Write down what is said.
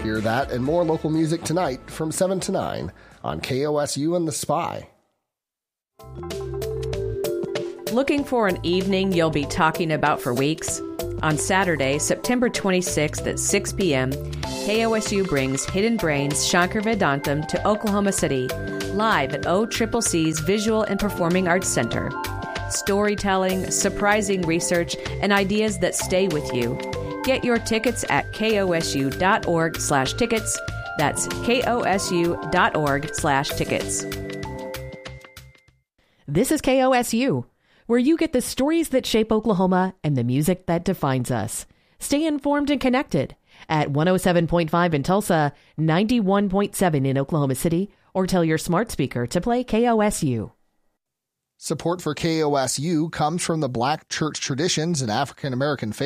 Hear that and more local music tonight from 7 to 9 on KOSU and The Spy. Looking for an evening you'll be talking about for weeks? On Saturday, September 26th at 6 p.m., KOSU brings Hidden Brains Shankar Vedantam to Oklahoma City, live at OCCC's Visual and Performing Arts Center. Storytelling, surprising research, and ideas that stay with you. Get your tickets at kosu.org/tickets. That's kosu.org/tickets. This is KOSU, where you get the stories that shape Oklahoma and the music that defines us. Stay informed and connected at 107.5 in Tulsa, 91.7 in Oklahoma City, or tell your smart speaker to play KOSU. Support for KOSU comes from the Black church traditions and African American faith